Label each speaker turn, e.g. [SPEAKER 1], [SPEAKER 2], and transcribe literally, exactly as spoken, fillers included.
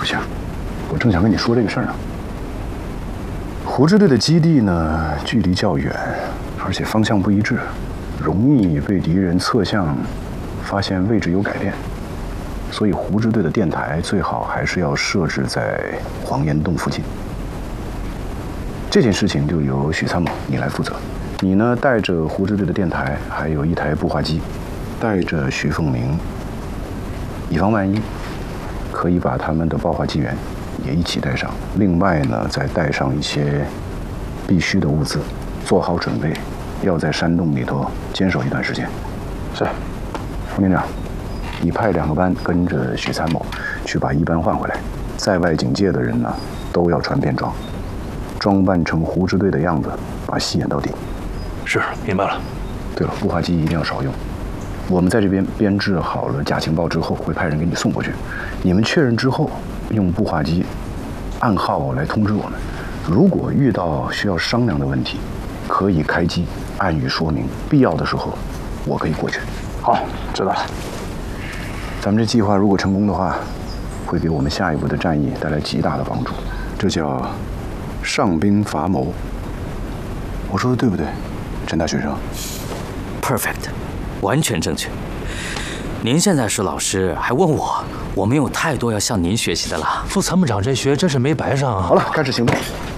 [SPEAKER 1] 下，我正想跟你说这个事儿呢。胡支队的基地呢，距离较远，而且方向不一致，容易被敌人侧向发现位置有改变。所以胡支队的电台最好还是要设置在黄岩洞附近。这件事情就由许参谋你来负责。你呢，带着胡支队的电台，还有一台步话机，带着徐凤鸣，以防万一，可以把他们的报话机员也一起带上。另外呢，再带上一些必须的物资，做好准备，要在山洞里头坚守一段时间。是，副连长，你派两个班跟着许参谋去把一班换回来。在外警戒的人呢，都要穿便装，装扮成胡支队的样子，把戏演到底。
[SPEAKER 2] 是，明白了。
[SPEAKER 1] 对了，步话机一定要少用。我们在这边编制好了假情报之后，会派人给你送过去。你们确认之后，用步话机暗号来通知我们。如果遇到需要商量的问题，可以开机暗语说明，必要的时候我可以过去。
[SPEAKER 2] 好，知道了。
[SPEAKER 1] 咱们这计划如果成功的话，会给我们下一步的战役带来极大的帮助。这叫上兵伐谋。我说的对不对，陈大学生
[SPEAKER 3] ？Perfect， 完全正确。您现在是老师，还问我，我们有太多要向您学习的了。
[SPEAKER 2] 副参谋长这学真是没白上啊！
[SPEAKER 1] 好了，开始行动。